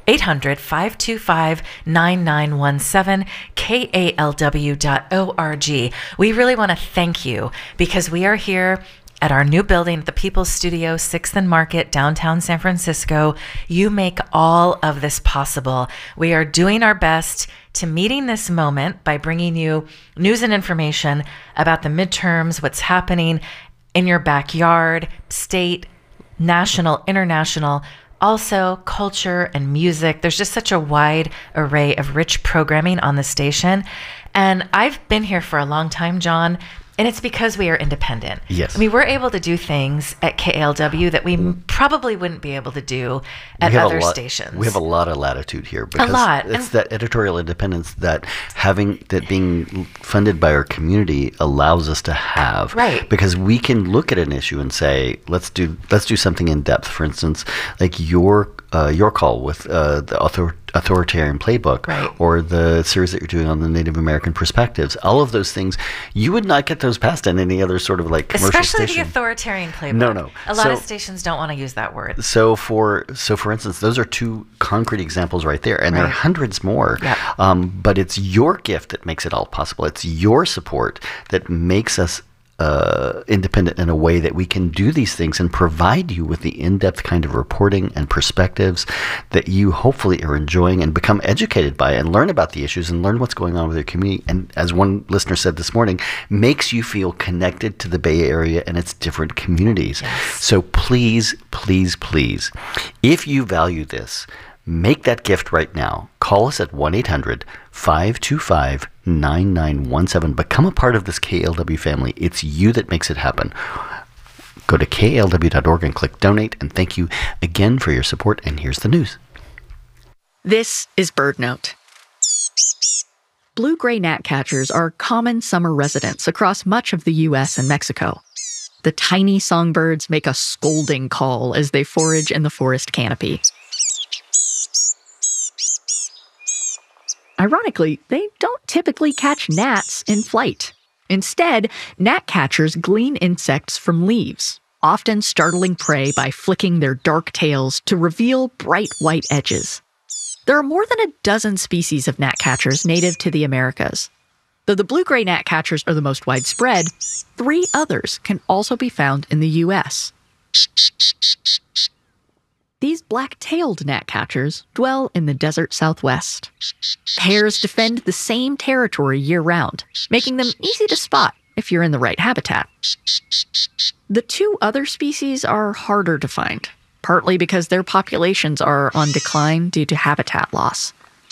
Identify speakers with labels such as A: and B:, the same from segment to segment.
A: 800-525-9917, kalw.org. We really want to thank you because we are here at our new building at the People's Studio, 6th and Market, downtown San Francisco. You make all of this possible. We are doing our best to meeting this moment by bringing you news and information about the midterms, what's happening in your backyard, state, national, international, also culture and music. There's just such a wide array of rich programming on the station. And I've been here for a long time, John, and it's because we are independent.
B: Yes.
A: I mean, we're able to do things at KALW that we probably wouldn't be able to do at other stations.
B: We have a lot of latitude here. Because
A: a lot.
B: It's that editorial independence that being funded by our community allows us to have.
A: Right.
B: Because we can look at an issue and say, let's do something in depth. For instance, like your call with the authoritarian playbook,
A: right,
B: or the series that you're doing on the Native American perspectives. All of those things, you would not get those past in any other sort of like commercial
A: Especially
B: station.
A: The authoritarian playbook.
B: No.
A: A lot of stations don't want to use that word.
B: So for instance, those are two concrete examples right there, and there are hundreds more.
A: Yep.
B: But it's your gift that makes it all possible. It's your support that makes us independent in a way that we can do these things and provide you with the in-depth kind of reporting and perspectives that you hopefully are enjoying and become educated by and learn about the issues and learn what's going on with your community. And as one listener said this morning, makes you feel connected to the Bay Area and its different communities.
A: Yes.
B: So please, please, please, if you value this, make that gift right now. Call us at 1-800-525-9917. Become a part of this KALW family. It's you that makes it happen. Go to kalw.org and click donate. And thank you again for your support. And here's the news.
C: This is BirdNote. Blue-gray gnatcatchers are common summer residents across much of the U.S. and Mexico. The tiny songbirds make a scolding call as they forage in the forest canopy. Ironically, they don't typically catch gnats in flight. Instead, gnatcatchers glean insects from leaves, often startling prey by flicking their dark tails to reveal bright white edges. There are more than a dozen species of gnatcatchers native to the Americas. Though the blue-gray gnatcatchers are the most widespread, 3 others can also be found in the U.S. These black-tailed gnatcatchers dwell in the desert Southwest. Pairs defend the same territory year-round, making them easy to spot if you're in the right habitat. The 2 other species are harder to find, partly because their populations are on decline due to habitat loss.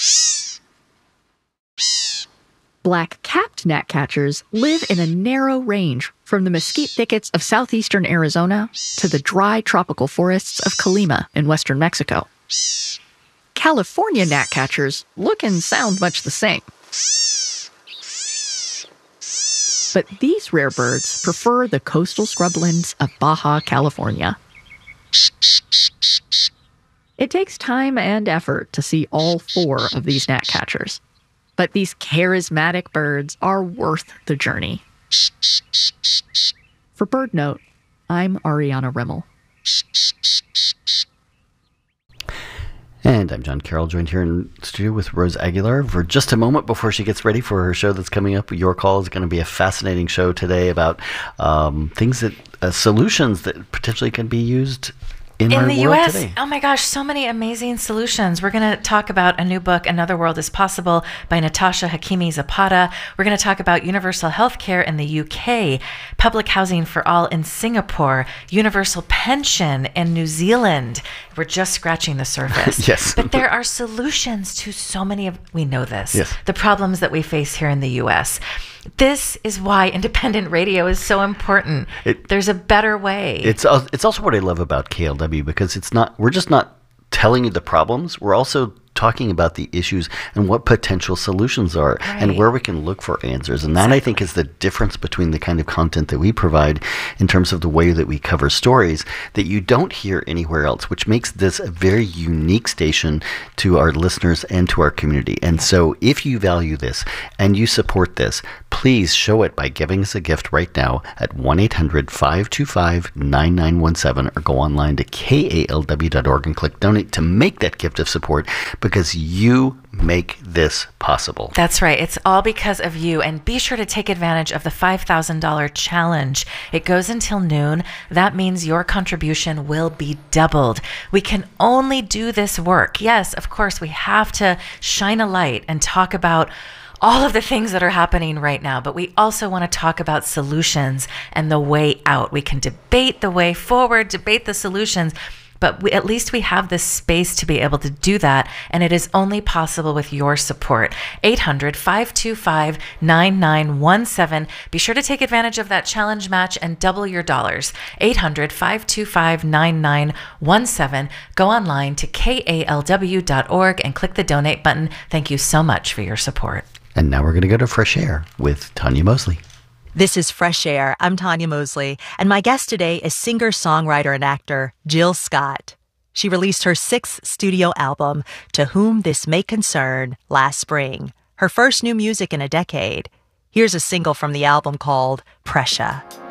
C: Black-capped gnatcatchers live in a narrow range from the mesquite thickets of southeastern Arizona to the dry tropical forests of Colima in western Mexico. California gnatcatchers look and sound much the same. But these rare birds prefer the coastal scrublands of Baja California. It takes time and effort to see all 4 of these gnatcatchers. But these charismatic birds are worth the journey. For BirdNote, I'm Ariana Rimmel.
B: And I'm John Carroll, joined here in the studio with Rose Aguilar for just a moment before she gets ready for her show that's coming up. Your Call is going to be a fascinating show today about things that, solutions that potentially can be used in our
A: the
B: world
A: U.S.
B: today.
A: Oh my gosh, so many amazing solutions. We're going to talk about a new book, Another World is Possible, by Natasha Hakimi Zapata. We're going to talk about universal health care in the UK, public housing for all in Singapore, universal pension in New Zealand. We're just scratching the surface.
B: Yes.
A: But there are solutions to so many of, we know this,
B: yes,
A: the problems that we face here in the U.S. This is why independent radio is so important. There's a better way.
B: It's also what I love about KLW, because we're just not telling you the problems. We're also talking about the issues and what potential solutions are and where we can look for answers. And that, I think, is the difference between the kind of content that we provide in terms of the way that we cover stories that you don't hear anywhere else, which makes this a very unique station to our listeners and to our community. And so if you value this and you support this, please show it by giving us a gift right now at 1-800-525-9917 or go online to kalw.org and click donate to make that gift of support, because you make this possible.
A: That's right. It's all because of you. And be sure to take advantage of the $5,000 challenge. It goes until noon. That means your contribution will be doubled. We can only do this work. Yes, of course, we have to shine a light and talk about all of the things that are happening right now, but we also want to talk about solutions and the way out. We can debate the way forward, debate the solutions, but at least we have this space to be able to do that, and it is only possible with your support. 800-525-9917. Be sure to take advantage of that challenge match and double your dollars. 800-525-9917. Go online to kalw.org and click the donate button. Thank you so much for your support.
B: And now we're going to go to Fresh Air with Tanya Mosley.
D: This is Fresh Air. I'm Tanya Mosley, and my guest today is singer, songwriter, and actor Jill Scott. She released her 6th studio album, To Whom This May Concern, last spring, her first new music in a decade. Here's a single from the album called Pressure.